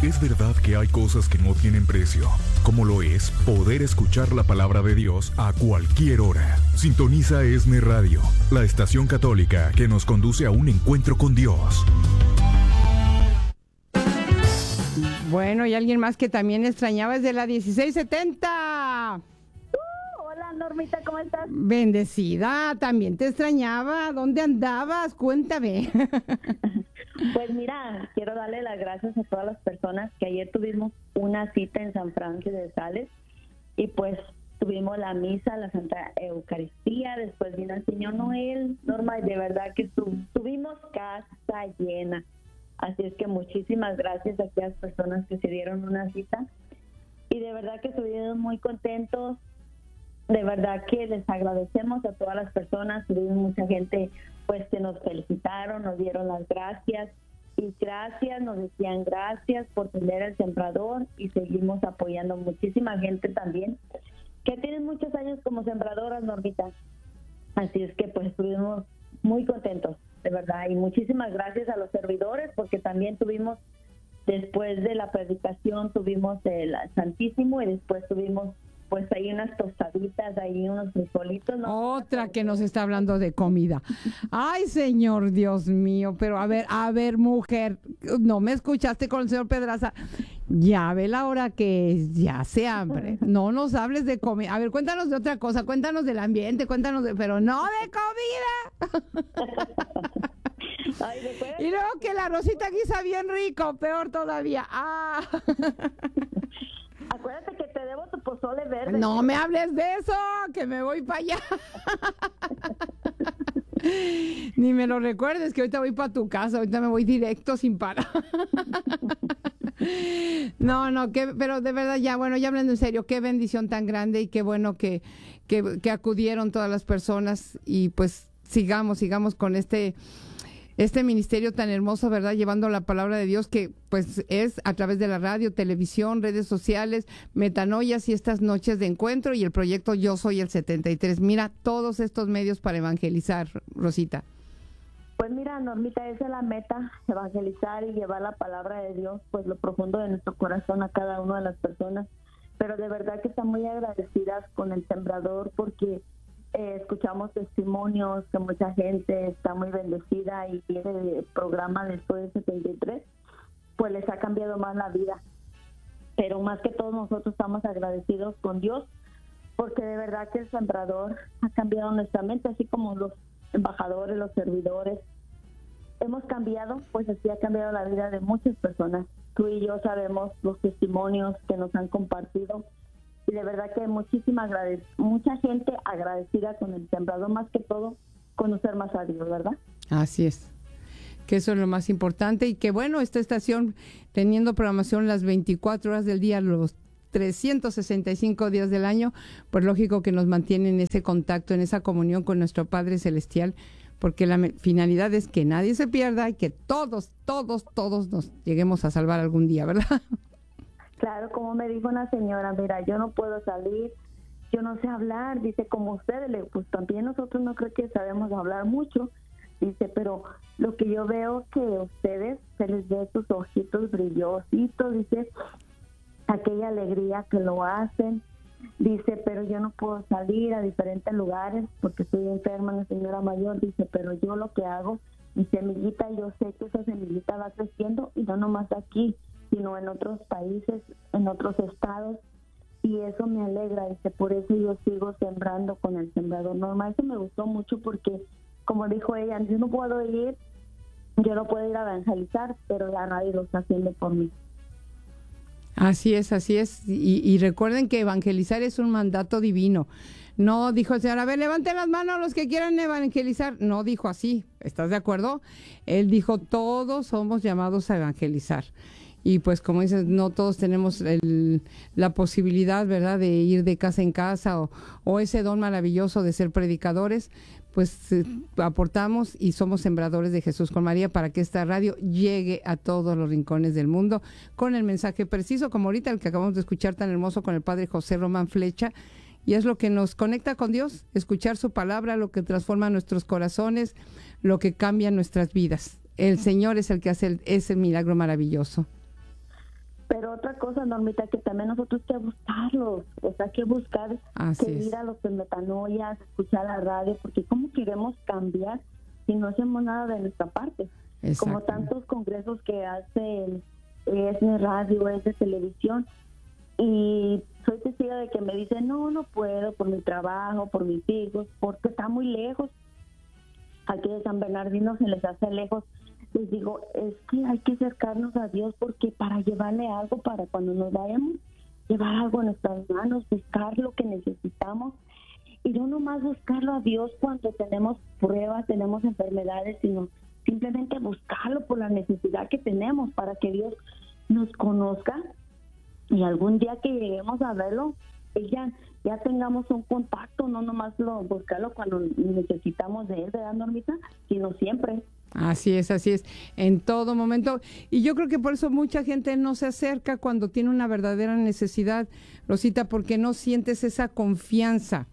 Es verdad que hay cosas que no tienen precio, como lo es poder escuchar la palabra de Dios a cualquier hora. Sintoniza ESNE Radio, la estación católica que nos conduce a un encuentro con Dios. Bueno, y alguien más que también extrañaba es de la 1670. Hola, Normita, ¿cómo estás? Bendecida, también te extrañaba. ¿Dónde andabas? Cuéntame. Pues mira, quiero darle las gracias a todas las personas que ayer tuvimos una cita en San Francisco de Sales y pues tuvimos la misa, la Santa Eucaristía, después vino el Señor Noel, Norma, y de verdad que tuvimos casa llena. Así es que muchísimas gracias a aquellas personas que se dieron una cita y de verdad que estuvimos muy contentos. De verdad que les agradecemos a todas las personas, tuvimos mucha gente pues que nos felicitaron, nos dieron las gracias y gracias, nos decían gracias por tener el sembrador y seguimos apoyando muchísima gente también que tienen muchos años como sembradoras, Normita. Así es que pues estuvimos muy contentos, de verdad, y muchísimas gracias a los servidores porque también tuvimos, después de la predicación tuvimos el Santísimo y después tuvimos pues ahí unas tostaditas, ahí unos frijolitos. ¿No? Otra que nos está hablando de comida. Ay, Señor Dios mío, pero a ver, mujer, no me escuchaste con el señor Pedraza. Ya ve la hora que es, ya se hambre. No nos hables de comida. A ver, cuéntanos de otra cosa, cuéntanos del ambiente, pero no de comida. Ay, y luego que la Rosita guisa bien rico, peor todavía. Acuérdate que te debo tu pozole verde. No me hables de eso, que me voy para allá. Ni me lo recuerdes, que ahorita voy para tu casa, ahorita me voy directo sin parar. No, pero de verdad ya, bueno, ya hablando en serio, qué bendición tan grande y qué bueno que acudieron todas las personas y pues sigamos con este ministerio tan hermoso, ¿verdad? Llevando la palabra de Dios que pues es a través de la radio, televisión, redes sociales, metanoias y estas noches de encuentro y el proyecto Yo Soy el 73. Mira, todos estos medios para evangelizar, Rosita. Pues mira, Normita, esa es la meta, evangelizar y llevar la palabra de Dios, pues lo profundo de nuestro corazón a cada una de las personas. Pero de verdad que están muy agradecidas con el sembrador porque escuchamos testimonios que mucha gente está muy bendecida y el programa de Soy el 73 pues les ha cambiado más la vida, pero más que todos nosotros estamos agradecidos con Dios porque de verdad que el sembrador ha cambiado nuestra mente, así como los embajadores, los servidores hemos cambiado, pues así ha cambiado la vida de muchas personas. Tú y yo sabemos los testimonios que nos han compartido y de verdad que mucha gente agradecida con el sembrador, más que todo conocer más a Dios, ¿verdad? Así es, que eso es lo más importante y que bueno, esta estación teniendo programación las 24 horas del día, los 365 días del año, pues lógico que nos mantiene en ese contacto, en esa comunión con nuestro Padre Celestial, porque la finalidad es que nadie se pierda y que todos nos lleguemos a salvar algún día, ¿verdad? Claro, como me dijo una señora, mira, yo no puedo salir, yo no sé hablar, dice, como ustedes, pues también nosotros no creo que sabemos hablar mucho, dice, pero lo que yo veo que ustedes se les ve sus ojitos brillositos, dice, aquella alegría que lo hacen, dice, pero yo no puedo salir a diferentes lugares porque estoy enferma, la señora mayor, dice, pero yo lo que hago, mi semillita, yo sé que esa semillita va creciendo y no nomás aquí, sino en otros países, en otros estados, y eso me alegra, dice, por eso yo sigo sembrando con el sembrador normal. Eso me gustó mucho porque, como dijo ella, yo no puedo ir a evangelizar, pero la radio lo está haciendo por mí. Así es, y recuerden que evangelizar es un mandato divino. No dijo el Señor, a ver, levanten las manos los que quieran evangelizar. No dijo así, ¿estás de acuerdo? Él dijo, todos somos llamados a evangelizar. Y pues como dices, no todos tenemos la posibilidad, ¿verdad?, de ir de casa en casa o ese don maravilloso de ser predicadores, pues aportamos y somos sembradores de Jesús con María para que esta radio llegue a todos los rincones del mundo con el mensaje preciso, como ahorita el que acabamos de escuchar tan hermoso con el padre José Román Flecha, y es lo que nos conecta con Dios, escuchar su palabra, lo que transforma nuestros corazones, lo que cambia nuestras vidas. El Señor es el que hace ese milagro maravilloso. otra cosa, Normita, que también nosotros hay que buscarlos, o sea, hay que buscar seguir a los metanoias, escuchar la radio, porque ¿cómo queremos cambiar si no hacemos nada de nuestra parte? Como tantos congresos que hace ESNE Radio, es de televisión, y soy testigo de que me dicen, no puedo por mi trabajo, por mis hijos, porque está muy lejos. Aquí de San Bernardino se les hace lejos. Les digo, es que hay que acercarnos a Dios, porque para llevarle algo, para cuando nos vayamos, llevar algo en nuestras manos, buscar lo que necesitamos, y no nomás buscarlo a Dios cuando tenemos pruebas, tenemos enfermedades, sino simplemente buscarlo por la necesidad que tenemos, para que Dios nos conozca, y algún día que lleguemos a verlo, ya tengamos un contacto, no nomás buscarlo cuando necesitamos de él, ¿verdad, Normita? Sino siempre. Así es, en todo momento. Y yo creo que por eso mucha gente no se acerca cuando tiene una verdadera necesidad, Rosita, porque no sientes esa confianza,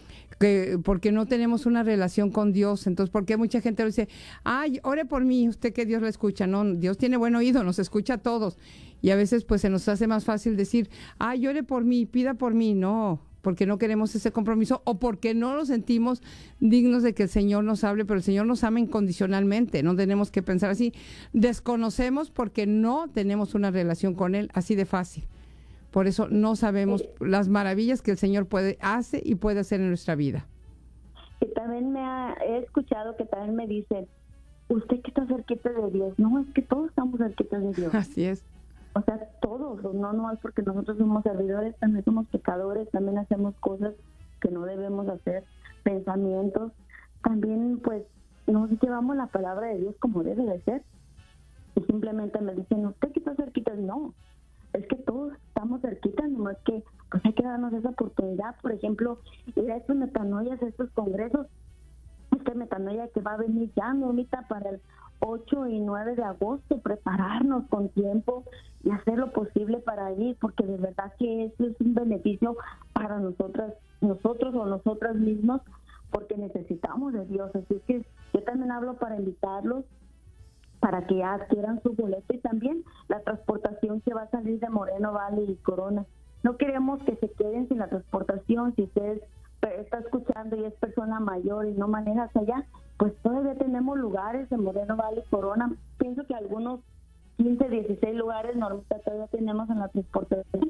porque no tenemos una relación con Dios. Entonces, porque mucha gente dice, ay, ore por mí, usted que Dios la escucha. No, Dios tiene buen oído, nos escucha a todos. Y a veces pues se nos hace más fácil decir, ay, ore por mí, pida por mí. No, porque no queremos ese compromiso, o porque no nos sentimos dignos de que el Señor nos hable, pero el Señor nos ama incondicionalmente. No tenemos que pensar así. Desconocemos porque no tenemos una relación con Él, así de fácil. Por eso no sabemos las maravillas que el Señor hace y puede hacer en nuestra vida. Y también he escuchado que también me dicen, usted que está cerquita de Dios. No, es que todos estamos cerquita de Dios. Así es. O sea, todos, no es porque nosotros somos servidores, también somos pecadores, también hacemos cosas que no debemos hacer, pensamientos. También, pues, nos llevamos la palabra de Dios como debe de ser. Y simplemente me dicen, usted que está cerquita. No, es que todos estamos cerquitas, nomás que pues hay que darnos esa oportunidad. Por ejemplo, ir a estos metanoias, a estos congresos, esta metanoia que va a venir ya, Normita, para el 8 y 9 de agosto, prepararnos con tiempo y hacer lo posible para ir, porque de verdad que eso es un beneficio para nosotros o nosotras mismos, porque necesitamos de Dios. Así que yo también hablo para invitarlos para que adquieran su boleto, y también la transportación que va a salir de Moreno Valley y Corona. No queremos que se queden sin la transportación. Si ustedes está escuchando y es persona mayor y no manejas allá, pues todavía tenemos lugares en Moreno Valley, Corona. Pienso que algunos 15, 16 lugares, Normita, todavía tenemos en la transportación.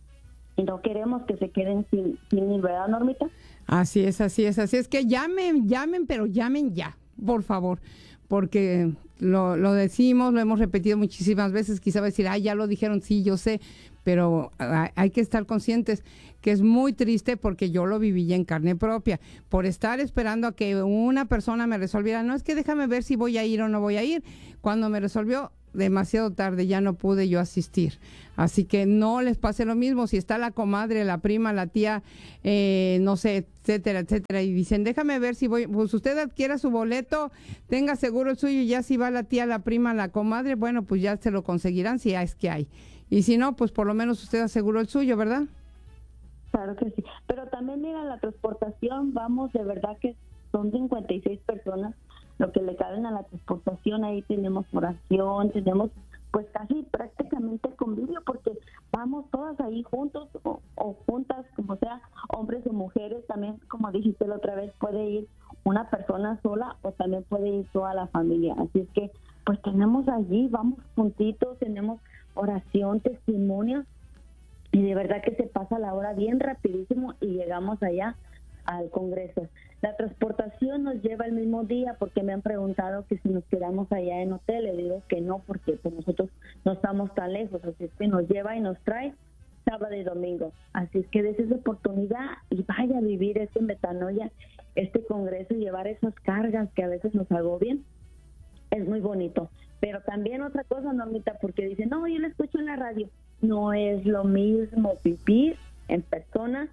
Y no queremos que se queden sin ir, ¿verdad, Normita? Así es que llamen, pero llamen ya, por favor, porque lo decimos, lo hemos repetido muchísimas veces. Quizá va a decir, ya lo dijeron, sí, yo sé, pero hay que estar conscientes que es muy triste, porque yo lo viví ya en carne propia, por estar esperando a que una persona me resolviera. No, es que déjame ver si voy a ir o no voy a ir. Cuando me resolvió, demasiado tarde, ya no pude yo asistir. Así que no les pase lo mismo. Si está la comadre, la prima, la tía, no sé, etcétera, y dicen, déjame ver si voy, pues usted adquiera su boleto, tenga seguro el suyo, y ya si va la tía, la prima, la comadre, bueno, pues ya se lo conseguirán si es que hay. Y si no, pues por lo menos usted aseguró el suyo, ¿verdad? Claro que sí. Pero también, mira, la transportación, vamos, de verdad que son 56 personas lo que le caben a la transportación. Ahí tenemos oración, tenemos pues casi prácticamente convivio, porque vamos todas ahí juntos o juntas, como sea, hombres o mujeres. También, como dijiste la otra vez, puede ir una persona sola o también puede ir toda la familia. Así es que pues tenemos allí, vamos juntitos, tenemos oración, testimonios, y de verdad que se pasa la hora bien rapidísimo y llegamos allá al congreso. La transportación nos lleva el mismo día, porque me han preguntado que si nos quedamos allá en hotel. Le digo que no, porque pues nosotros no estamos tan lejos, así es que nos lleva y nos trae sábado y domingo. Así es que des esa oportunidad y vaya a vivir este metanoia, este congreso, y llevar esas cargas que a veces nos agobian. Es muy bonito. Pero también otra cosa, Normita, porque dicen, no, yo lo escucho en la radio. No es lo mismo vivir en persona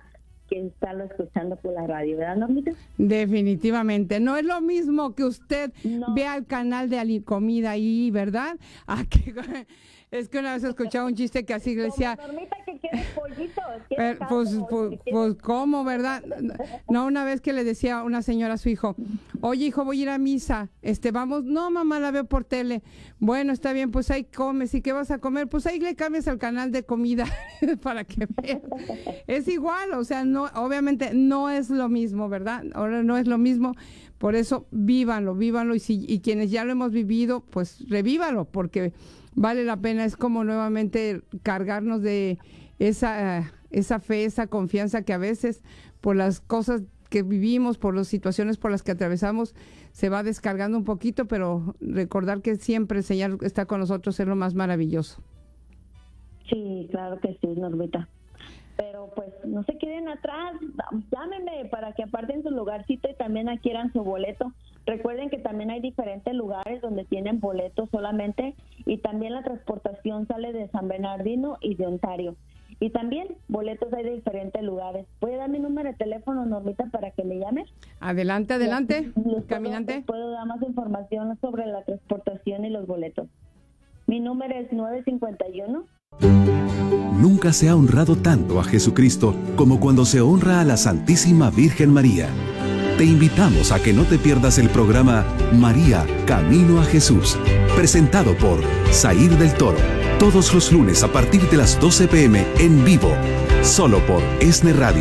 que estarlo escuchando por la radio, ¿verdad, Normita? Definitivamente. No es lo mismo que usted vea el canal de comida ahí, ¿verdad? Es que una vez escuchaba un chiste que así le decía... Normita, que quiere pollito. Pues, ¿cómo, verdad? No, una vez que le decía una señora a su hijo, oye, hijo, voy a ir a misa, vamos, no, mamá, la veo por tele. Bueno, está bien, pues ahí comes. ¿Y qué vas a comer? Pues ahí le cambias al canal de comida para que veas. Es igual, o sea, no, obviamente no es lo mismo, ¿verdad? Ahora no es lo mismo. Por eso, vívanlo, y quienes ya lo hemos vivido, pues revívalo, porque vale la pena. Es como nuevamente cargarnos de esa fe, esa confianza que a veces por las cosas que vivimos, por las situaciones por las que atravesamos, se va descargando un poquito, pero recordar que siempre el Señor está con nosotros es lo más maravilloso. Sí, claro que sí, Normita. Pero pues no se queden atrás, llámenme para que aparten su lugarcito y también adquieran su boleto. Recuerden que también hay diferentes lugares donde tienen boletos solamente, y también la transportación sale de San Bernardino y de Ontario. Y también boletos hay de diferentes lugares. ¿Puede dar mi número de teléfono, Normita, para que me llame? Adelante, caminante. Puedo dar más información sobre la transportación y los boletos. Mi número es 951. Nunca se ha honrado tanto a Jesucristo como cuando se honra a la Santísima Virgen María. Te invitamos a que no te pierdas el programa María, Camino a Jesús, presentado por Zair del Toro, todos los lunes a partir de las 12 p.m. en vivo, solo por ESNE Radio.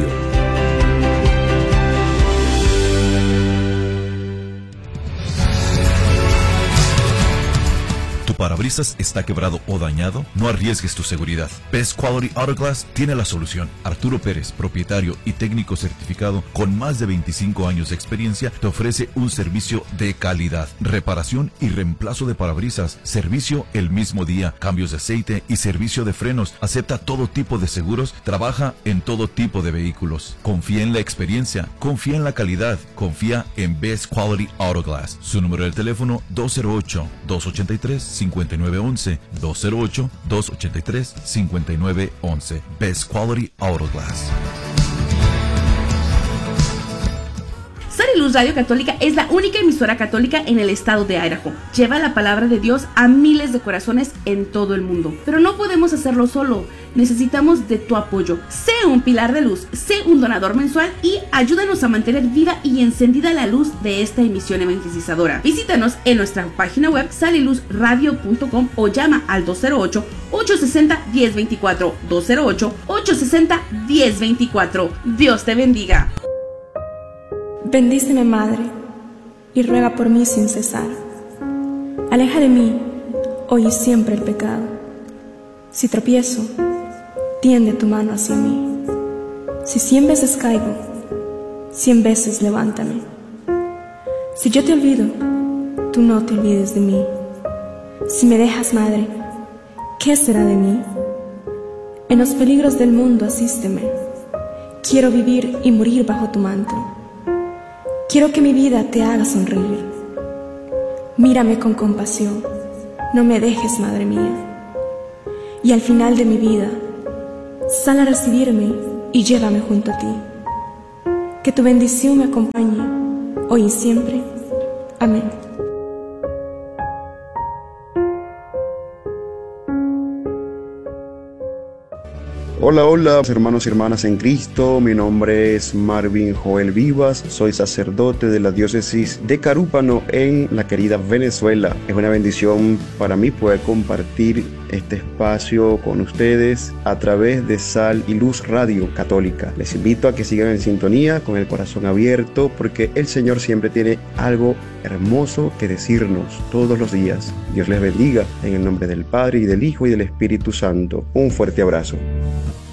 ¿Parabrisas está quebrado o dañado? No arriesgues tu seguridad. Best Quality Auto Glass tiene la solución. Arturo Pérez, propietario y técnico certificado con más de 25 años de experiencia, te ofrece un servicio de calidad. Reparación y reemplazo de parabrisas, servicio el mismo día, cambios de aceite y servicio de frenos. Acepta todo tipo de seguros, trabaja en todo tipo de vehículos. Confía en la experiencia, confía en la calidad, confía en Best Quality Auto Glass. Su número de teléfono 208-283-5911, 208-283-5911. Best Quality Auto Glass. Sal y Luz Radio Católica es la única emisora católica en el estado de Idaho. Lleva la palabra de Dios a miles de corazones en todo el mundo. Pero no podemos hacerlo solo. Necesitamos de tu apoyo. Sé un pilar de luz, sé un donador mensual y ayúdanos a mantener viva y encendida la luz de esta emisión evangelizadora. Visítanos en nuestra página web saliluzradio.com o llama al 208-860-1024. 208-860-1024. Dios te bendiga. Bendíceme, Madre, y ruega por mí sin cesar. Aleja de mí, hoy y siempre, el pecado. Si tropiezo, tiende tu mano hacia mí. Si 100 veces caigo, 100 veces levántame. Si yo te olvido, tú no te olvides de mí. Si me dejas, Madre, ¿qué será de mí? En los peligros del mundo asísteme. Quiero vivir y morir bajo tu manto. Quiero que mi vida te haga sonreír. Mírame con compasión, no me dejes, Madre mía. Y al final de mi vida, sal a recibirme y llévame junto a ti. Que tu bendición me acompañe, hoy y siempre. Amén. Hola hermanos y hermanas en Cristo, mi nombre es Marvin Joel Vivas, soy sacerdote de la diócesis de Carúpano en la querida Venezuela. Es una bendición para mí poder compartir este espacio con ustedes a través de Sal y Luz Radio Católica. Les invito a que sigan en sintonía con el corazón abierto, porque el Señor siempre tiene algo hermoso que decirnos todos los días. Dios les bendiga en el nombre del Padre y del Hijo y del Espíritu Santo. Un fuerte abrazo.